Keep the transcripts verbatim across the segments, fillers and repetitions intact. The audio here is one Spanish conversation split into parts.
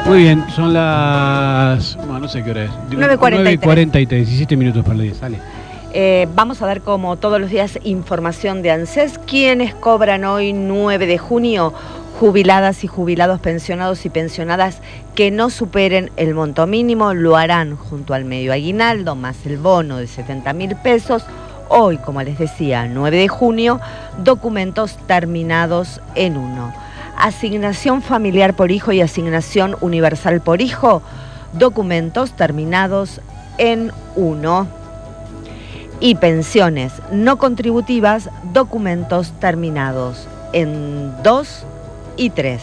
Muy bien, son las... Bueno, no sé qué hora es. nueve cuarenta y tres. nueve cuarenta y tres, diecisiete minutos para las diez, sale. Eh, vamos a dar como todos los días información de ANSES. ¿Quiénes cobran hoy nueve de junio? Jubiladas y jubilados, pensionados y pensionadas que no superen el monto mínimo lo harán junto al medio aguinaldo más el bono de setenta mil pesos. Hoy, como les decía, nueve de junio, documentos terminados en uno. Asignación familiar por hijo y asignación universal por hijo, documentos terminados en uno. Y pensiones no contributivas, documentos terminados en dos y tres.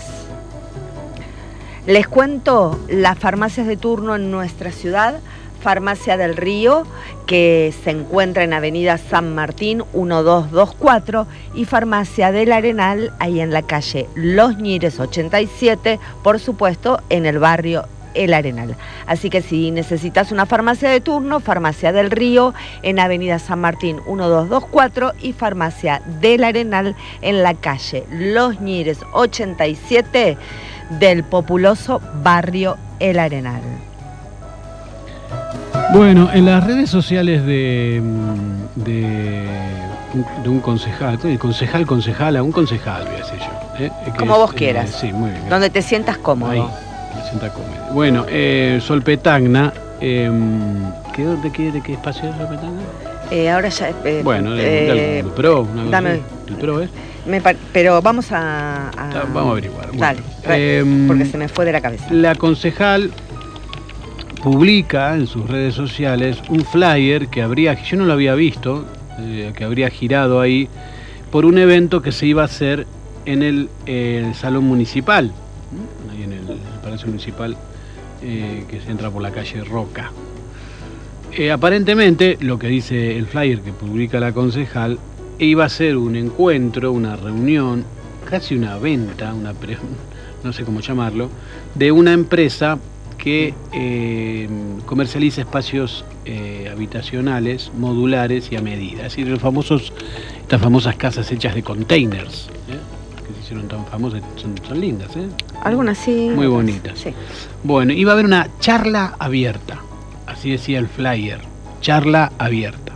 Les cuento las farmacias de turno en nuestra ciudad. Farmacia del Río, que se encuentra en Avenida San Martín uno dos dos cuatro, y Farmacia del Arenal, ahí en la calle Los Ñires ochenta y siete, por supuesto, en el barrio El Arenal. Así que si necesitas una farmacia de turno, Farmacia del Río, en Avenida San Martín uno dos dos cuatro, y Farmacia del Arenal, en la calle Los Ñires ochenta y siete, del populoso barrio El Arenal. Bueno, en las redes sociales de, de, de un concejal, el concejal, concejala, un concejal, voy a decir yo. ¿eh? Como es, vos quieras. Eh, sí, muy bien. Donde te sientas cómodo. Ahí, me sienta cómodo. Bueno, eh, Sol Petagna, eh, ¿qué, de, qué, ¿de qué espacio es Sol Petagna? Eh, ahora ya... Eh, bueno, eh, de, el PRO, una dame, cosa, el PRO es. Me pero vamos a, a... Vamos a averiguar. Dale, bueno, eh, porque se me fue de la cabeza. La concejal publica en sus redes sociales un flyer que habría, yo no lo había visto, eh, que habría girado ahí por un evento que se iba a hacer en el, eh, el Salón Municipal, ¿no? Ahí en el, el Palacio Municipal, eh, que se entra por la calle Roca. Eh, aparentemente, lo que dice el flyer que publica la concejal, iba a ser un encuentro, una reunión, casi una venta, una pre, no sé cómo llamarlo, de una empresa que eh, comercializa espacios eh, habitacionales, modulares y a medida. Es decir, los famosos, estas famosas casas hechas de containers, ¿eh? que se hicieron tan famosas, son, son lindas, ¿eh? Algunas sí. Muy bonitas. Sí. Bueno, iba a haber una charla abierta, así decía el flyer, charla abierta.